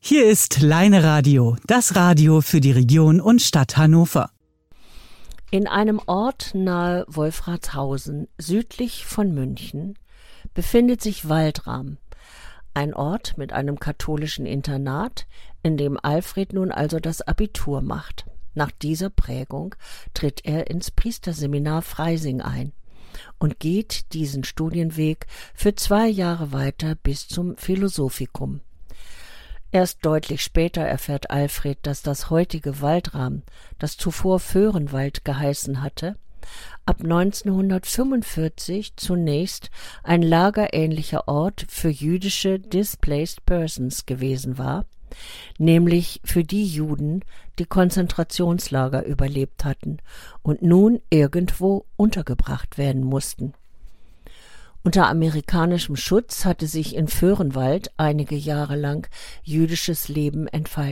Hier ist Leine Radio, das Radio für die Region und Stadt Hannover. In einem Ort nahe Wolfratshausen, südlich von München, befindet sich Waldram, ein Ort mit einem katholischen Internat, in dem Alfred nun also das Abitur macht. Nach dieser Prägung tritt er ins Priesterseminar Freising ein und geht diesen Studienweg für 2 Jahre weiter bis zum Philosophikum. Erst deutlich später erfährt Alfred, dass das heutige Waldram, das zuvor Vöhrenwald geheißen hatte, ab 1945 zunächst ein lagerähnlicher Ort für jüdische Displaced Persons gewesen war, nämlich für die Juden, die Konzentrationslager überlebt hatten und nun irgendwo untergebracht werden mussten. Unter amerikanischem Schutz hatte sich in Vöhrenwald einige Jahre lang jüdisches Leben entfaltet.